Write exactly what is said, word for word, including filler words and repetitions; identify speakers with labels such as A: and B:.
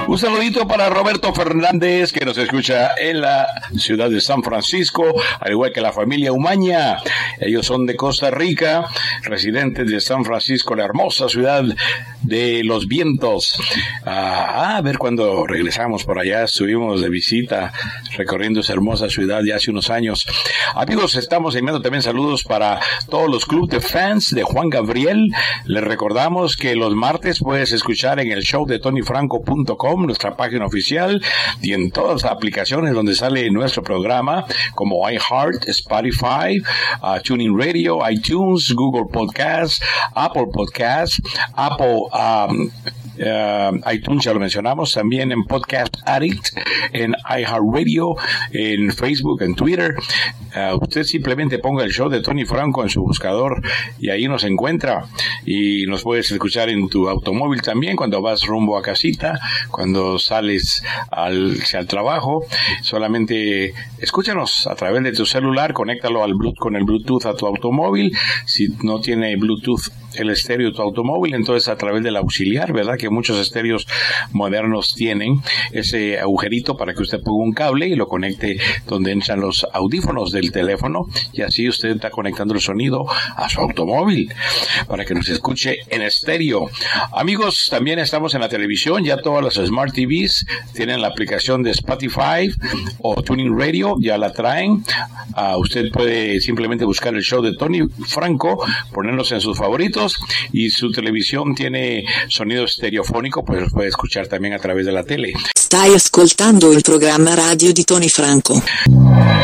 A: Un saludito para Roberto Fernández, que nos escucha en la ciudad de San Francisco, al igual que la familia Umaña. Ellos son de Costa Rica, residentes de San Francisco, la hermosa ciudad de los vientos. Ah, a ver cuando regresamos por allá, estuvimos de visita recorriendo esa hermosa ciudad ya hace unos años. Amigos, estamos enviando también saludos para todos los clubes de fans de Juan Gabriel. Les recordamos que los martes puedes escuchar en el show de tony franco punto com, nuestra página oficial, y en todas las aplicaciones donde sale nuestro programa, como iHeart, Spotify, uh, TuneIn Radio, iTunes, Google Podcasts, Apple Podcasts, Apple um, Uh, iTunes, ya lo mencionamos, también en Podcast Addict, en iHeartRadio, en Facebook, en Twitter. Uh, usted simplemente ponga el show de Tony Franco en su buscador y ahí nos encuentra, y nos puedes escuchar en tu automóvil también cuando vas rumbo a casita, cuando sales al, al trabajo. Solamente escúchanos a través de tu celular, conéctalo al Bluetooth, con el Bluetooth a tu automóvil. Si no tiene Bluetooth el estéreo de tu automóvil, entonces a través del auxiliar, ¿verdad? Que muchos estéreos modernos tienen ese agujerito para que usted ponga un cable y lo conecte donde entran los audífonos del teléfono, y así usted está conectando el sonido a su automóvil para que nos escuche en estéreo. Amigos, también estamos en la televisión, ya todas las Smart T Vs tienen la aplicación de Spotify o TuneIn Radio, ya la traen. Uh, usted puede simplemente buscar el show de Tony Franco, ponernos en sus favoritos, y su televisión tiene sonido stereofonico, pues lo puede escuchar también a través de la tele.
B: Stai ascoltando il programma radio di Tony Franco.